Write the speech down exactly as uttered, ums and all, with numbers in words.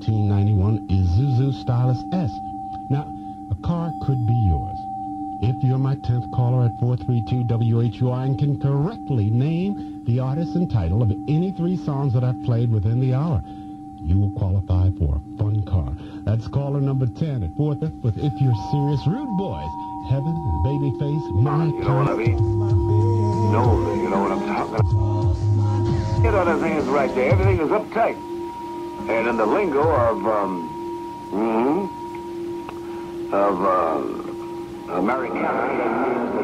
nineteen ninety-one Isuzu Stylus S. Now, a car could be yours. If you're my tenth caller at four three two W H U R and can correctly name the artist and title of any three songs that I've played within the hour, you will qualify for a fun car. That's caller number ten at four three with If You're Serious. Rude Boys, Heaven and Babyface, My You know what I mean? No, you know what I'm talking about. You know, everything is right there. Everything is uptight. And in the lingo of, um, mm-hmm, of, uh, Americana, that means